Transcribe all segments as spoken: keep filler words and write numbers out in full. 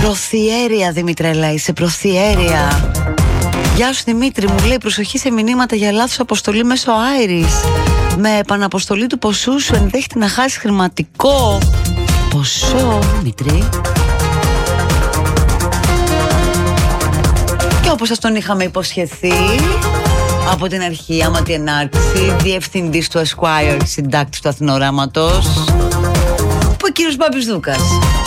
Προθιέρεια, Δημητρέλα, είσαι προθιέρεια. Γεια σου Δημήτρη, μου λέει προσοχή σε μηνύματα για λάθος αποστολή μέσω Άιρις. Με επαναποστολή του ποσού σου ενδέχεται να χάσει χρηματικό. Ποσό, Δημήτρη? Και όπως σας τον είχαμε υποσχεθεί από την αρχή, άμα την ενάρξη, διευθυντής του Esquire, συντάκτης του Αθηνοράματος, που ο κύριος Μπάμπης Δούκας.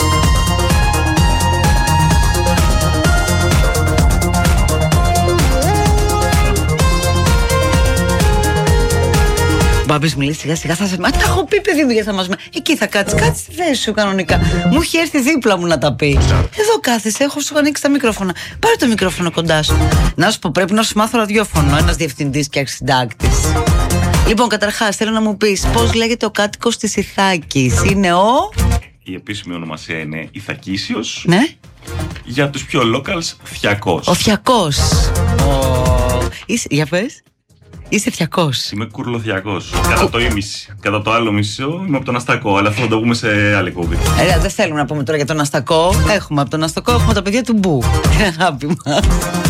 Μπάμπης μου λέει σιγά σιγά θα σας... Μα τα έχω πει παιδί μου, για θα μας... Εκεί θα κάτσεις, κάτσεις στη θέση σου κανονικά. Μου έχει έρθει δίπλα μου να τα πει. Εδώ κάθεσαι, έχω σου ανοίξει τα μικρόφωνα. Πάρε το μικρόφωνο κοντά σου. Να σου πω, πρέπει να σου μάθω ραδιόφωνο, ένας διευθυντής και αρχισυντάκτης. Λοιπόν, καταρχάς θέλω να μου πεις πώς λέγεται ο κάτοικος της Ιθάκης. Είναι ο... Η επίσημη ονομασία είναι Ιθακίσιος. Ναι. Για τους πιο locals, Θιακός. Ο Θιακός. Ο... Είσαι... Για πες. Είσαι Θιακός. Είμαι κουρλοθιακός. Κατά το ήμιση. Κατά το άλλο μισό είμαι από τον Αστακό. Αλλά αυτό θα το πούμε σε άλλη κόβη. Ε, δεν θέλουμε να πούμε τώρα για τον Αστακό. Έχουμε από τον Αστακό, έχουμε τα παιδιά του Μπου. Αγάπη μας.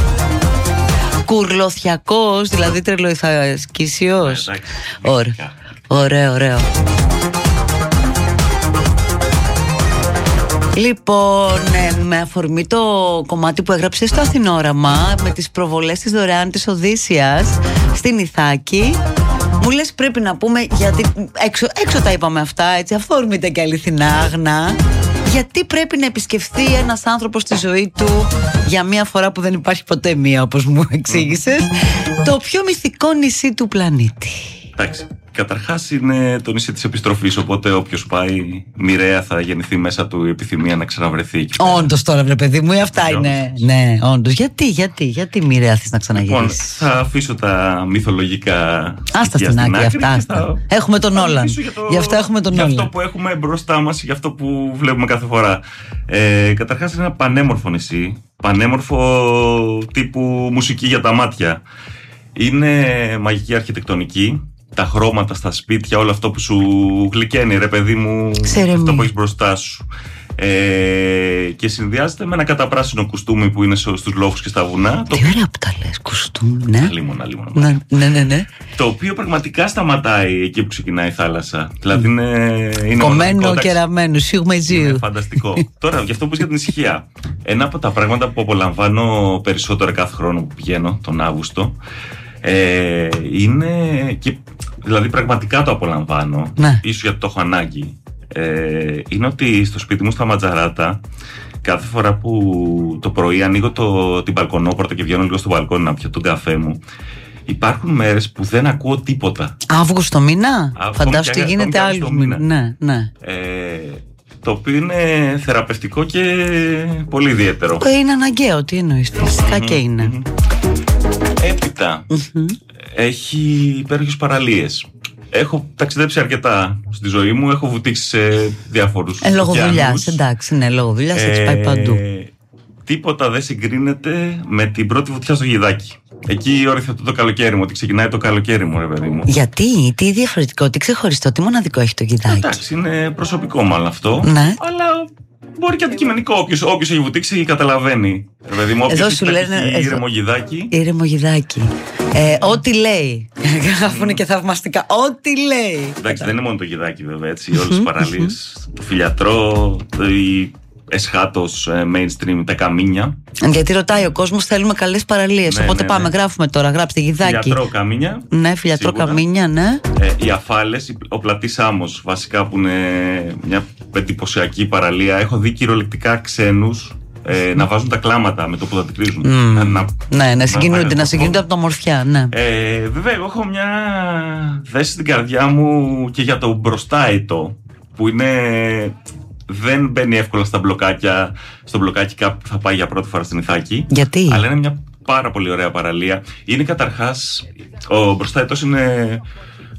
Κουρλοθιακός, δηλαδή τρελοϊθακίσιος. Ωραίο. Ωραίο, ωραίο. Λοιπόν, ε, με αφορμή το κομμάτι που έγραψε στο Αθηνόραμα με τις προβολές της δωρεάν της Οδύσσιας στην Ιθάκη, μου λες πρέπει να πούμε, γιατί έξω, έξω τα είπαμε αυτά, έτσι, αφορμήτα και αληθινά άγνα, γιατί πρέπει να επισκεφθεί ένας άνθρωπος στη ζωή του για μία φορά που δεν υπάρχει ποτέ μία, όπως μου εξήγησες, το πιο μυθικό νησί του πλανήτη. Εντάξει. Καταρχάς είναι το νησί της επιστροφής, οπότε όποιος πάει μοιραία θα γεννηθεί μέσα του η επιθυμία να ξαναβρεθεί. Όντως τώρα βρε παιδί μου, αυτά Ποιος? είναι. Ναι, όντως. Γιατί, γιατί, γιατί μοιραία θες να ξαναγυρίσεις? Λοιπόν, θα αφήσω τα μυθολογικά. Άστα στην άκρη, αυτά. Άστα. Θα... Έχουμε τον Όλαν. Το... Γι' αυτό έχουμε τον Όλαν. Όλαν. Για αυτό που έχουμε μπροστά μας, για αυτό που βλέπουμε κάθε φορά. Ε, καταρχάς είναι ένα πανέμορφο νησί. Πανέμορφο τύπου μουσική για τα μάτια. Είναι μαγική αρχιτεκτονική. Τα χρώματα στα σπίτια, όλο αυτό που σου γλυκαίνει, ρε παιδί μου, Ξερεμί. Αυτό που έχεις μπροστά σου. Ε, και συνδυάζεται με ένα καταπράσινο κουστούμι που είναι στους λόφους και στα βουνά. Τι ωραία που τα λες, κουστούμι, ναι. Λίμωνα, λίμωνα. Ναι, ναι, ναι, ναι. Το οποίο πραγματικά σταματάει εκεί που ξεκινάει η θάλασσα. Δηλαδή είναι. είναι κομμένο και ραμμένο, σιγμεζίου. Είναι φανταστικό. Τώρα, γι' αυτό που είσαι για την ησυχία. Ένα από τα πράγματα που απολαμβάνω περισσότερο κάθε χρόνο που πηγαίνω, τον Αύγουστο, ε, είναι. Και, δηλαδή, πραγματικά το απολαμβάνω. Ναι. Ίσως γιατί το έχω ανάγκη. Ε, είναι ότι στο σπίτι μου στα Ματζαράτα, κάθε φορά που το πρωί ανοίγω το, την μπαλκονόπορτα και βγαίνω λίγο στο μπαλκόνι να πιω τον καφέ μου, υπάρχουν μέρες που δεν ακούω τίποτα. Αύγουστο μήνα? Φαντάσου τι γίνεται άλλους μήνα. Ναι, ναι. Ε, το οποίο είναι θεραπευτικό και πολύ ιδιαίτερο. Ε, είναι αναγκαίο, τι εννοείς? Φυσικά mm-hmm, και είναι. Mm-hmm. Έπειτα mm-hmm. έχει υπέροχες παραλίες. Έχω ταξιδέψει αρκετά στη ζωή μου, έχω βουτήξει σε διάφορους ε, λόγω δουλειάς, εντάξει, ναι, λόγω δουλειάς έχεις πάει παντού. Τίποτα δεν συγκρίνεται με την πρώτη βουτιά στο Γιδάκι. Εκεί όριθε αυτό το καλοκαίρι μου, ότι ξεκινάει το καλοκαίρι μου, ρε παιδί μου. Γιατί, τι διαφορετικό, τι ξεχωριστό, τι μοναδικό έχει το Γιδάκι? Εντάξει, είναι προσωπικό μάλλον αυτό, ναι. Αλλά μπορεί και αντικειμενικό. Όποιος, όποιος έχει βουτήξει καταλαβαίνει. Ρε παιδί μου, όποιος έχει ταξιδέψει ήρεμο Γιδάκι. Ήρεμο Γιδάκι. Ε, ό,τι λέει. Αφού είναι και θαυμαστικά. Ό,τι λέει. Εντάξει, δεν είναι μόνο το Γιδάκι βέβαια, έτσι. Όλες τις παραλίες. Το Φιλιατρό, η Εσχάτος, mainstream, τα Καμίνια. Γιατί ρωτάει ο κόσμος, θέλουμε καλές παραλίες. Ναι, οπότε ναι, πάμε, ναι. γράφουμε τώρα. Γράψτε Γιδάκι. Φιλιατρό, Καμίνια. Ναι, Φιλιατρό, Καμίνια, ναι. Ε, οι Αφάλες, ο Πλατής Άμμος, βασικά που είναι μια εντυπωσιακή παραλία. Έχω δει κυριολεκτικά ξένους Ε, να βάζουν τα κλάματα με το που τα τυπρίζουν. Mm. Να, να, ναι, να συγκινούνται, να συγκινούνται από την ομορφιά. Ναι. Ε, βέβαια, εγώ έχω μια θέση στην καρδιά μου και για το μπροστάιτο, που είναι. Δεν μπαίνει εύκολα στα μπλοκάκια, στο μπλοκάκι κάπου που θα πάει για πρώτη φορά στην Ιθάκη. Γιατί? Αλλά είναι μια πάρα πολύ ωραία παραλία. Είναι καταρχάς. Ο μπροστάιτος είναι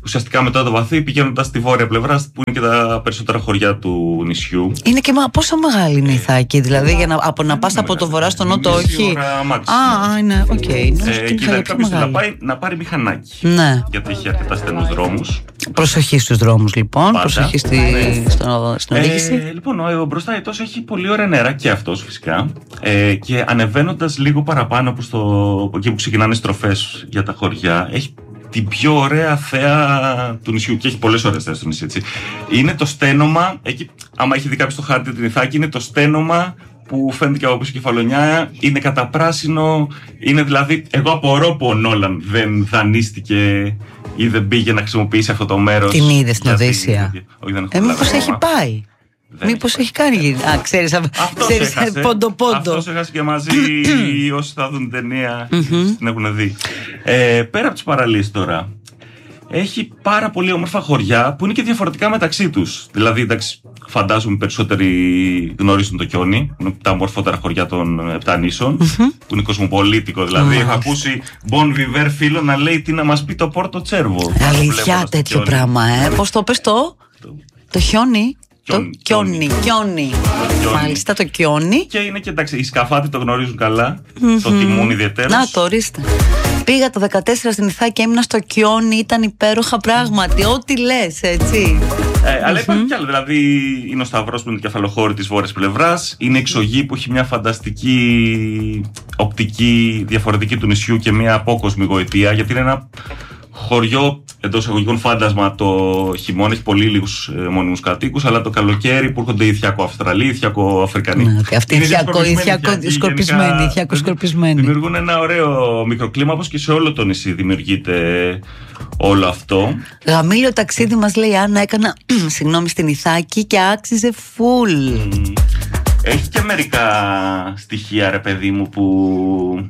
ουσιαστικά μετά το Βαθύ, πηγαίνοντας στη βόρεια πλευρά, που είναι και τα περισσότερα χωριά του νησιού. Είναι και μα, πόσο μεγάλη είναι η Ιθάκη, δηλαδή για να, από να πας από το βορρά στο νότο, όχι. Α, είναι, οκ. Κοίτα, κάποιος θέλει να πάει να πάρει μηχανάκι. Ναι. Γιατί έχει αρκετά στενούς δρόμους. Προσοχή στους δρόμους, λοιπόν. Πάντα. Προσοχή στη, ναι. στο, στην οδήγηση. Ε, λοιπόν, ο μπροστά ετός έχει πολύ ωραία νερά και αυτός φυσικά. Ε, και ανεβαίνοντας λίγο παραπάνω προς το, εκεί που ξεκινάνε στροφές για τα χωριά, έχει την πιο ωραία θέα του νησιού. Και έχει πολλές ωραίες θέες στο νησί, έτσι. Είναι το στένομα, εκεί, άμα έχει δει κάποιος στο χάρτη την Ιθάκη, είναι το στένομα που φαίνεται και από πίσω κεφαλονιά, είναι καταπράσινο. Είναι δηλαδή, εγώ απορώ που ο Νόλαν δεν δανείστηκε ή δεν πήγε να χρησιμοποιήσει αυτό το μέρος. Την είδε στην Οδύσσεια. Όχι, δεν έχω ε, μήπως έχει πάει. Μήπως έχει κάνει. Α, ξέρεις, ξέρεις πόντο-πόντο. Αυτός έχασε και μαζί όσοι θα δουν την ταινία την έχουν δει. Ε, πέρα από τις παραλίες τώρα, έχει πάρα πολύ όμορφα χωριά που είναι και διαφορετικά μεταξύ τους. Δηλαδή, εντάξει, φαντάζομαι περισσότεροι γνωρίζουν το Κιόνι, που είναι τα μορφότερα χωριά των Επτά Νήσων, mm-hmm. που είναι κοσμοπολίτικο. Δηλαδή, mm-hmm. έχω ακούσει Bon Viver φίλο να λέει τι να μας πει το Πόρτο Τσέρβο. Αλήθεια, τέτοιο πράγμα, ε. Πώς το πες το, το Χιόνι. Το Κιόνι, Κιόνι. Μάλιστα, το Κιόνι. Και είναι και εντάξει, οι Σκαφάτοι το γνωρίζουν καλά, mm-hmm. το τιμούν ιδιαίτερα. Να το ορίστε. Πήγα το δεκατέσσερα στην Ιθάκη και έμεινα στο Κιόνι, ήταν υπέροχα πράγματι. Ό,τι λες, έτσι. Ε, αλλά mm-hmm. υπάρχει κι άλλο. Δηλαδή, είναι ο Σταυρός που είναι το κεφαλοχώρι της βόρειας πλευράς. Είναι εξωγή που έχει μια φανταστική οπτική διαφορετική του νησιού και μια απόκοσμη γοητεία. Γιατί είναι ένα χωριό εντός εισαγωγικών φάντασμα το χειμώνα, έχει πολύ λίγους ε, μόνιμους κατοίκους, αλλά το καλοκαίρι που έρχονται Ιθιακο-Αυστραλοί, Ιθιακο-Αφρικανοί. Ναι, αυτοί οι Ιθιακο-σκορπισμένοι. Ιθιακο Δημιουργούν ένα ωραίο μικροκλίμα, όπως και σε όλο το νησί δημιουργείται όλο αυτό. Γαμήλιο ταξίδι μας λέει η Άννα, έκανα συγγνώμη στην Ιθάκη και άξιζε φουλ. Mm. Έχει και μερικά στοιχεία, ρε παιδί μου, που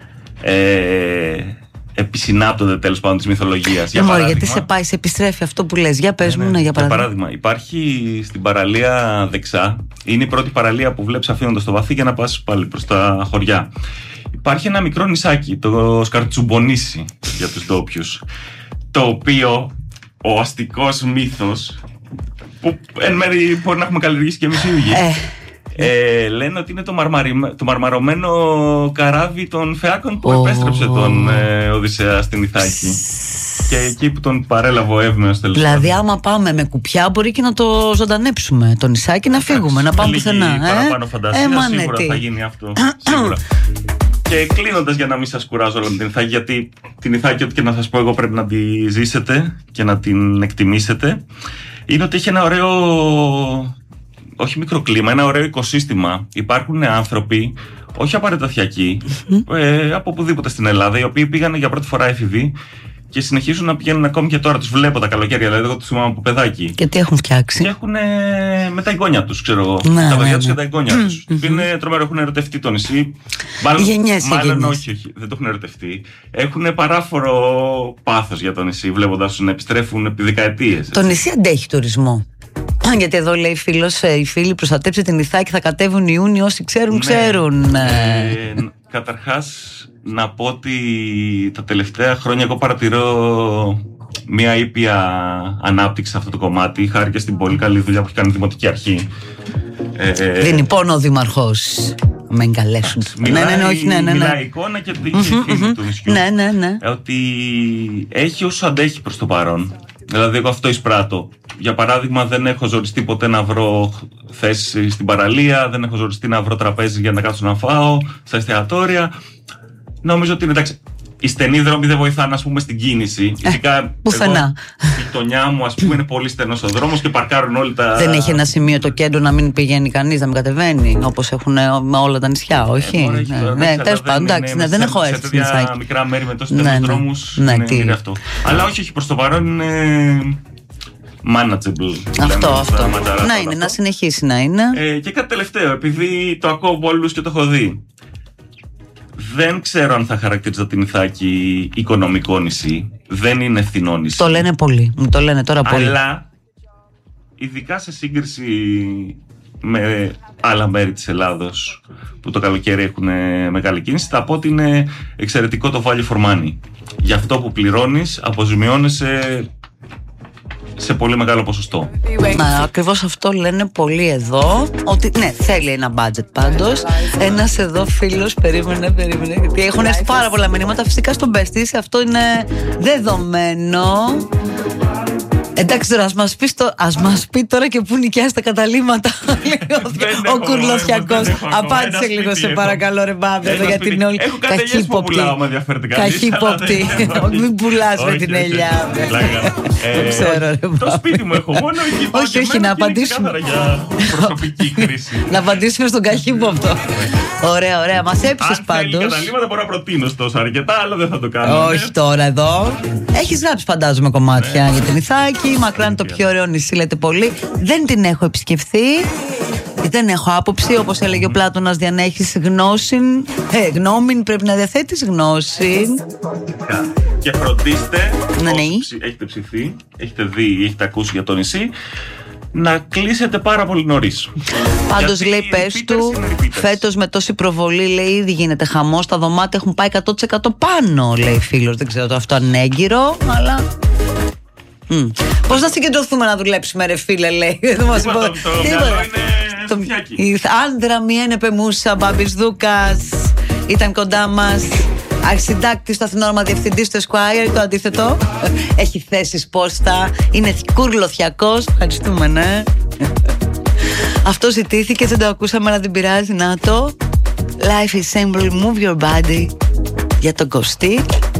Ε, επισυνάπτονται τέλος πάντων της μυθολογίας. Για παράδειγμα, γιατί σε πάει, σε επιστρέφει αυτό που λες. Για πες ναι, μου, ναι. ναι, για παράδειγμα. Για παράδειγμα, υπάρχει στην παραλία δεξά, είναι η πρώτη παραλία που βλέπεις αφήνοντας το Βαθύ για να πας πάλι προς τα χωριά. Υπάρχει ένα μικρό νησάκι, το Σκαρτσουμπονίσι για τους ντόπιους, το οποίο ο αστικός μύθος, που εν μέρει μπορεί να έχουμε καλλιεργήσει και εμείς οι ίδιοι, ε. Ε, λένε ότι είναι το, το μαρμαρωμένο καράβι των Φεάκων που oh. επέστρεψε τον ε, Οδυσσέα στην Ιθάκη. Και εκεί που τον παρέλαβε ο Εύμεος τέλος πάντων. Δηλαδή, άμα πάμε με κουπιά, μπορεί και να το ζωντανέψουμε το νησάκι, να φύγουμε, να πάμε πουθενά. Ε? Παραπάνω φαντασία, ε, σίγουρα τι. Θα γίνει αυτό. Σίγουρα. Και κλείνοντας, για να μην σας κουράζω όλη την Ιθάκη, γιατί την Ιθάκη, ό,τι και να σας πω εγώ, πρέπει να τη ζήσετε και να την εκτιμήσετε. Είναι ότι έχει ένα ωραίο, όχι μικροκλίμα, ένα ωραίο οικοσύστημα. Υπάρχουν άνθρωποι, όχι απαραίτητα Ιθιακοί, ε, από οπουδήποτε στην Ελλάδα, οι οποίοι πήγαν για πρώτη φορά έφηβοι και συνεχίζουν να πηγαίνουν ακόμη και τώρα. Τους βλέπω τα καλοκαίρια, δηλαδή εγώ τους θυμάμαι από παιδάκι. Και τι έχουν φτιάξει. Και έχουν με τα εγγόνια τους, ξέρω εγώ. Ναι, τα παιδιά ναι, τους ναι. και τα εγγόνια τους. Mm-hmm. Είναι τρομερό, έχουν ερωτευτεί το νησί. Μάλλον, γενιές, μάλλον γενιές. όχι, όχι, δεν το έχουν ερωτευτεί. Έχουν παράφορο πάθος για το νησί, βλέποντας τους να επιστρέφουν επί δεκαετίες. Το νησί αντέχει τουρισμό. Γιατί εδώ λέει φίλος, οι φίλοι προστατέψτε την Ιθάκη, θα κατέβουν Ιούνιο, όσοι ξέρουν, ναι. ξέρουν. Ε, καταρχάς, να πω ότι τα τελευταία χρόνια εγώ παρατηρώ μια ήπια ανάπτυξη σε αυτό το κομμάτι, χάρη και στην πολύ καλή δουλειά που έχει κάνει η Δημοτική Αρχή. Ε, Δίνει πόνο ο Δήμαρχος. Με εγκαλέσουν. Μιλάει, ναι, ναι, ναι, όχι, ναι, ναι, ναι. μιλάει η εικόνα και η ευθύνη του νησιού. Ναι, ναι, ναι. Ότι έχει όσο αντέχει προς το παρόν. Δηλαδή, εγώ αυτό εισπράττω. Για παράδειγμα, δεν έχω ζοριστεί ποτέ να βρω θέση στην παραλία, δεν έχω ζοριστεί να βρω τραπέζι για να κάτσω να φάω, στα εστιατόρια. Νομίζω ότι είναι εντάξει. Οι στενοί δρόμοι δεν βοηθάνε, ας πούμε, στην κίνηση. Ε, Ειδικά πουθενά. Η γειτονιά μου, ας πούμε, είναι πολύ στενός ο δρόμος και παρκάρουν όλοι τα. Δεν έχει ένα σημείο το κέντρο να μην πηγαίνει κανείς, να μην κατεβαίνει, όπως έχουν με όλα τα νησιά, όχι. Ε, έχει, ναι, ναι, τέλος πάντων, εντάξει, ναι, δεν έχω έρθει σε τέτοια μικρά μέρη με τόσους στενούς ναι, δρόμους. Ναι, είναι, τι... είναι αυτό. Αλλά όχι, όχι, προς το παρόν είναι manageable. Αυτό, αυτό. Να είναι, αυτό. Να συνεχίσει να είναι. Ε, και κάτι τελευταίο, επειδή το ακούω από όλους και το έχω δει. Δεν ξέρω αν θα χαρακτηρίζα την Ιθάκη οικονομικό νησί. Δεν είναι φθηνό νησί. Το λένε πολύ. Μου το λένε τώρα πολύ. Αλλά ειδικά σε σύγκριση με άλλα μέρη της Ελλάδος που το καλοκαίρι έχουν μεγάλη κίνηση, θα πω ότι είναι εξαιρετικό το value for money. Για αυτό που πληρώνεις αποζημιώνεσαι σε πολύ μεγάλο ποσοστό. Μα ακριβώς αυτό λένε πολλοί εδώ. Ότι ναι, θέλει ένα budget πάντως. Ένας εδώ φίλος, περίμενε, περίμενε. Γιατί έχουν έρθει πάρα πολλά μηνύματα. Φυσικά στον Besties αυτό είναι δεδομένο. Εντάξει τώρα, ας μας, πει το, ας μας πει τώρα και πού νοικιάζει τα καταλήμματα ο Κουρλωθιακός. Απάντησε λίγο σε παρακαλώ ρε Μπάμπη, γιατί είναι όλοι καχύποπτοι. Καχύποπτοι. Μην πουλάς με την ελιά. Δεν ξέρω ρε Μπάμπη. Το σπίτι μου έχω μόνο εκεί. Όχι, όχι, να απαντήσουμε. Προσωπική χρήση. Να απαντήσουμε στον καχύποπτο. Ωραία, ωραία, μας έψεις πάντως. Αν καταλήμματα μπορώ να προτείνω τόσο αρκετά, αλλά δεν θα το κάνω. Όχι τώρα εδώ. Έχεις γράψει φαντάζομαι κομμάτια για την Ιθάκη. Μακρά είναι το πιο ωραίο νησί, λέτε πολύ. Δεν την έχω επισκεφθεί. Δεν έχω άποψη. Όπως έλεγε ο Πλάτωνας, διανέχεις γνώση. Ε, γνώμη, πρέπει να διαθέτεις γνώση. Και φροντίστε, ναι, ναι. έχετε ψηθεί, έχετε δει ή έχετε ακούσει για το νησί, να κλείσετε πάρα πολύ νωρίς. Πάντως γιατί λέει πες του, φέτος με τόση προβολή λέει ήδη γίνεται χαμός. Τα δωμάτια έχουν πάει εκατό τοις εκατό πάνω, λέει φίλος. Δεν ξέρω το αυτό αν είναι έγκυρο, αλλά... Mm. Πώς να συγκεντρωθούμε να δουλέψουμε ρε φίλε, λέει. Δεν μας είπα. Το μυαλό είναι Άντρα μιένε πεμούσα, Μπάμπης Δούκας ήταν κοντά μας. Αρχισυντάκτης στο Αθηνόρμα, διευθυντής του Esquire, το αντίθετο. Έχει θέσεις πόστα. Είναι Κουρλωθιακός. Ευχαριστούμε, ναι. Αυτό ζητήθηκε, δεν το ακούσαμε, αλλά δεν πειράζει. Να το. Life is simple, move your body. Για τον Κωστή.